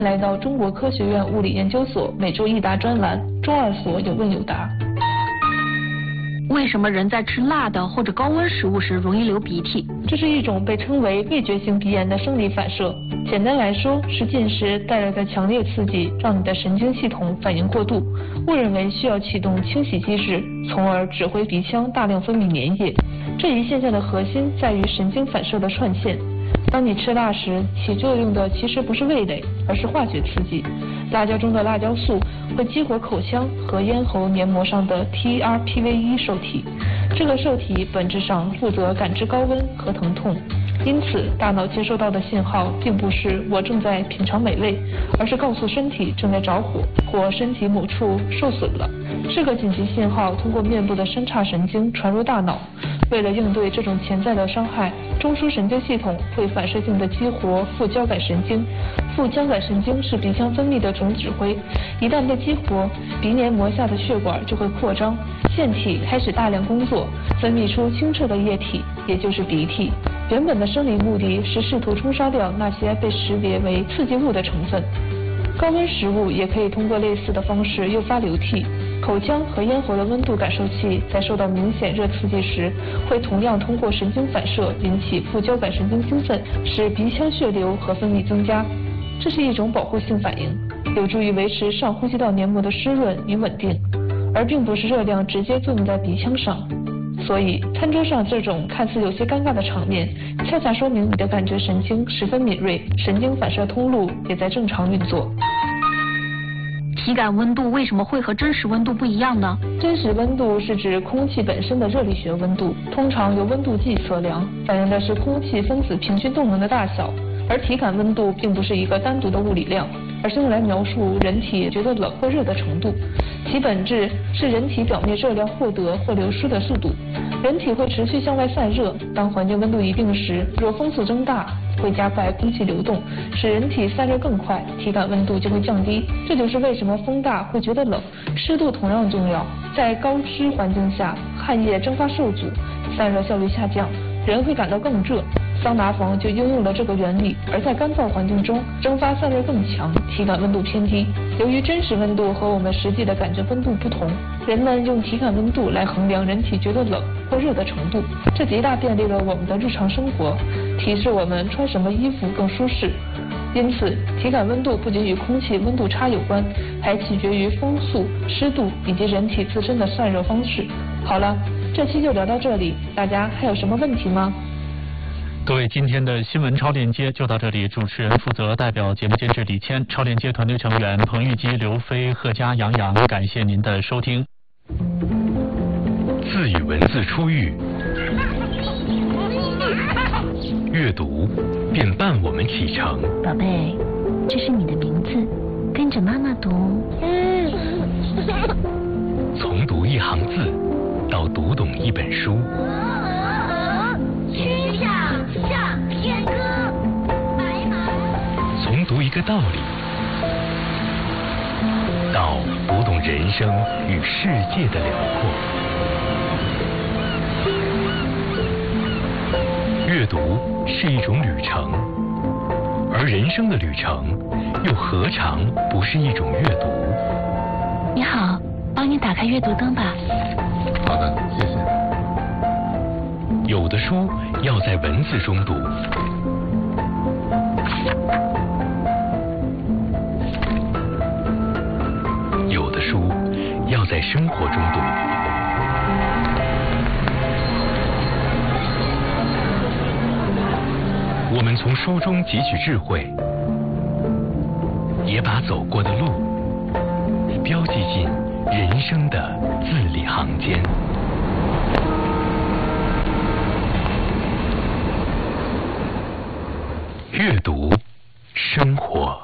来到中国科学院物理研究所每周一答专栏，周二所有问有答。 为什么人在吃辣的或者高温食物时容易流鼻涕？ 这是一种被称为味觉性鼻炎的生理反射。简单来说，是进食带来的强烈刺激，让你的神经系统反应过度，误认为需要启动清洗机制，从而指挥鼻腔大量分泌粘液。这一现象的核心在于神经反射的串线。当你吃辣时，起作用的其实不是味蕾，而是化学刺激。辣椒中的辣椒素会激活口腔和咽喉黏膜上的 TRPV1 受体，这个受体本质上负责感知高温和疼痛。因此，大脑接收到的信号并不是我正在品尝美味，而是告诉身体正在着火，或身体某处受损了。这个紧急信号通过面部的三叉神经传入大脑。为了应对这种潜在的伤害，中枢神经系统会反射性的激活副交感神经。副交感神经是鼻腔分泌的总指挥，一旦被激活，鼻黏膜下的血管就会扩张，腺体开始大量工作，分泌出清澈的液体，也就是鼻涕。原本的生理目的是试图冲刷掉那些被识别为刺激物的成分。高温食物也可以通过类似的方式诱发流涕。口腔和咽喉的温度感受器在受到明显热刺激时，会同样通过神经反射引起副交感神经兴奋，使鼻腔血流和分泌增加。这是一种保护性反应，有助于维持上呼吸道黏膜的湿润与稳定，而并不是热量直接作用在鼻腔上。所以，餐桌上这种看似有些尴尬的场面，恰恰说明你的感觉神经十分敏锐，神经反射通路也在正常运作。 体感温度为什么会和真实温度不一样呢？ 真实温度是指空气本身的热力学温度，通常由温度计测量，反映的是空气分子平均动能的大小。而体感温度并不是一个单独的物理量，而是用来描述人体觉得冷或热的程度。其本质是人体表面热量获得或流失的速度。人体会持续向外散热，当环境温度一定时，若风速增大，会加快空气流动，使人体散热更快，体感温度就会降低。这就是为什么风大会觉得冷。湿度同样重要，在高湿环境下，汗液蒸发受阻，散热效率下降，人会感到更热。桑拿房就应用了这个原理，而在干燥环境中，蒸发散热更强，体感温度偏低。由于真实温度和我们实际的感觉温度不同，人们用体感温度来衡量人体觉得冷或热的程度，这极大便利了我们的日常生活，提示我们穿什么衣服更舒适。因此，体感温度不仅与空气温度差有关，还取决于风速、湿度以及人体自身的散热方式。好了，这期就聊到这里，大家还有什么问题吗？ 各位，今天的新闻超链接就到这里。主持人负责代表节目监制李谦，超链接团队成员彭玉基、刘飞、贺佳、杨洋，感谢您的收听。 字与文字初遇，阅读便伴我们启程。 宝贝，这是你的名字，跟着妈妈读。 从读一行字到读懂一本书。 曲项向天歌，白马。 从读一个道理到读懂人生与世界的辽阔。阅读是一种旅程，而人生的旅程又何尝不是一种阅读？ 你好，帮你打开阅读灯吧。 好的，谢谢。 有的书要在文字中读，有的书要在生活中读。我们从书中汲取智慧，也把走过的路标记进人生的字里行间。阅读，生活。